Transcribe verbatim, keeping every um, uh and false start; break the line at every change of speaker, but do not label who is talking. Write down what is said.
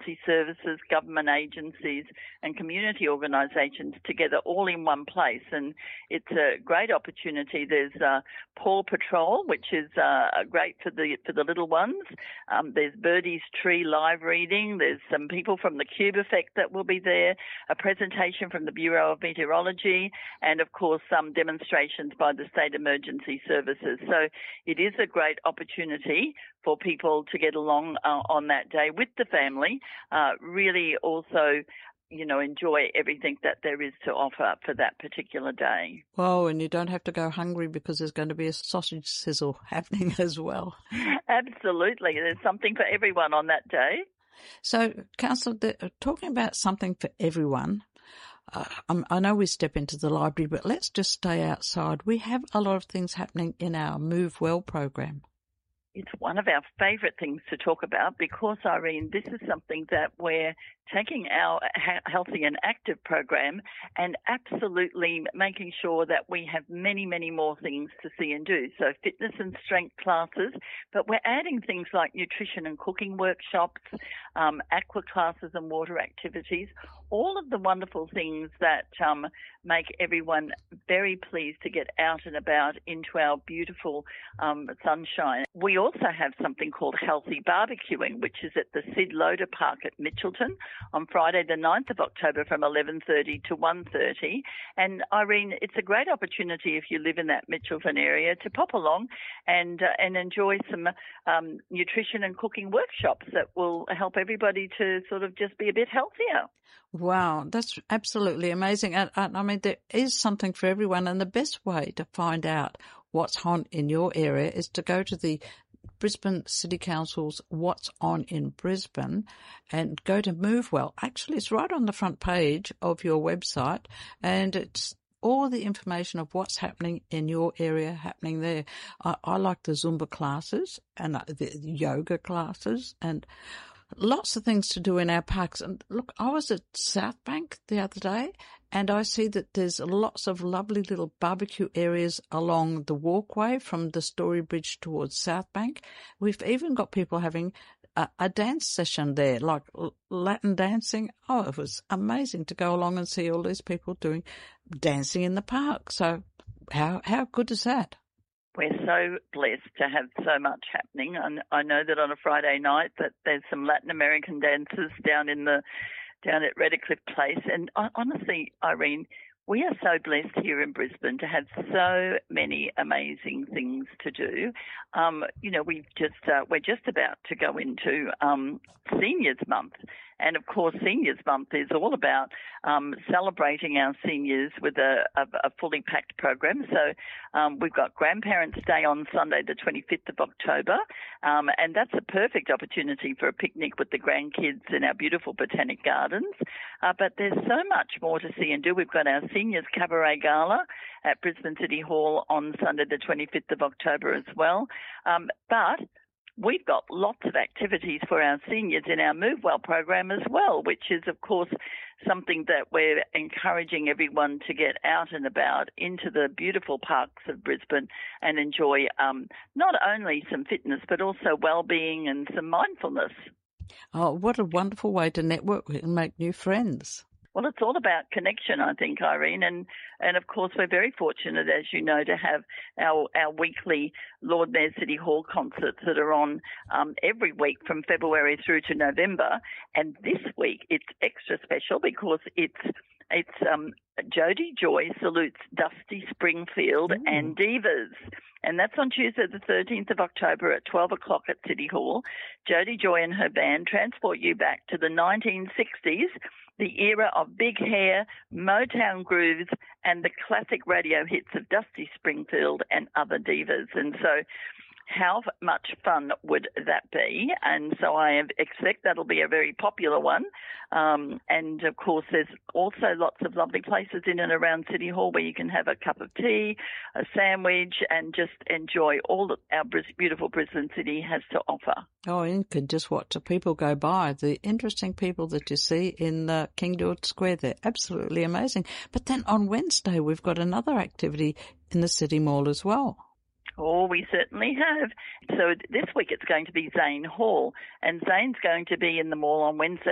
emergency services, government agencies and community organisations together all in one place. And it's a great opportunity. There's uh, Paw Patrol, which is uh, great for the for the little ones. Um, there's Birdie's Tree live reading. There's some people from the Cube Effect that will be there, a presentation from the Bureau of Meteorology, and, of course, some demonstrations by the State Emergency Services. So it is a great opportunity for people to get along uh, on that day with the family, uh, really also, you know, enjoy everything that there is to offer for that particular day.
Oh, and you don't have to go hungry because there's going to be a sausage sizzle happening as well.
Absolutely. There's something for everyone on that day.
So, Councillor, talking about something for everyone, uh, I know we step into the library, but let's just stay outside. We have a lot of things happening in our Move Well program.
It's one of our favourite things to talk about because, Irene, this is something that we're taking our Healthy and Active program and absolutely making sure that we have many, many more things to see and do. So fitness and strength classes, but we're adding things like nutrition and cooking workshops, um, aqua classes and water activities, all of the wonderful things that um, make everyone very pleased to get out and about into our beautiful um, sunshine. We also have something called Healthy Barbecuing, which is at the Sid Loader Park at Mitchelton on Friday the ninth of October from eleven thirty to one thirty. And Irene, it's a great opportunity if you live in that Mitchelton area to pop along and uh, and enjoy some um, nutrition and cooking workshops that will help everybody to sort of just be a bit healthier.
Wow, that's absolutely amazing. And, and I mean, there is something for everyone. And the best way to find out what's on in your area is to go to the Brisbane City Council's What's On in Brisbane and go to Move Well. Actually, it's right on the front page of your website, and it's all the information of what's happening in your area happening there. I, I like the Zumba classes and the yoga classes and lots of things to do in our parks. And look, I was at South Bank the other day and I see that there's lots of lovely little barbecue areas along the walkway from the Story Bridge towards South Bank. We've even got people having a, a dance session there, like Latin dancing. Oh, it was amazing to go along and see all these people doing dancing in the park. So how, how good is that?
We're so blessed to have so much happening. And I know that on a Friday night that there's some Latin American dancers down in the down at Redcliffe Place. And honestly, Irene, we are so blessed here in Brisbane to have so many amazing things to do. Um, you know, we've just uh, we're just about to go into um, Seniors Month. And, of course, Seniors Month is all about um, celebrating our seniors with a, a, a fully packed program. So um, we've got Grandparents' Day on Sunday, the twenty-fifth of October, um, and that's a perfect opportunity for a picnic with the grandkids in our beautiful botanic gardens. Uh, but there's so much more to see and do. We've got our Seniors Cabaret Gala at Brisbane City Hall on Sunday, the twenty-fifth of October as well. Um, but we've got lots of activities for our seniors in our Move Well program as well, which is, of course, something that we're encouraging everyone to get out and about into the beautiful parks of Brisbane and enjoy um, not only some fitness but also well-being and some mindfulness.
Oh, what a wonderful way to network and make new friends.
Well, it's all about connection, I think, Irene. And, and of course, we're very fortunate, as you know, to have our, our weekly Lord Mayor City Hall concerts that are on um, every week from February through to November. And this week it's extra special because it's it's um, Jodie Joy salutes Dusty Springfield mm. and Divas. And that's on Tuesday the thirteenth of October at twelve o'clock at City Hall. Jodie Joy and her band transport you back to the nineteen sixties, the era of big hair, Motown grooves, and the classic radio hits of Dusty Springfield and other divas. And so how much fun would that be? And so I expect that'll be a very popular one. Um, and, of course, there's also lots of lovely places in and around City Hall where you can have a cup of tea, a sandwich, and just enjoy all that our beautiful Brisbane City has to offer.
Oh, and you can just watch the people go by, the interesting people that you see in uh, King George Square. They're absolutely amazing. But then on Wednesday, we've got another activity in the City Mall as well.
Oh, we certainly have. So this week it's going to be Zane Hall, and Zane's going to be in the mall on Wednesday,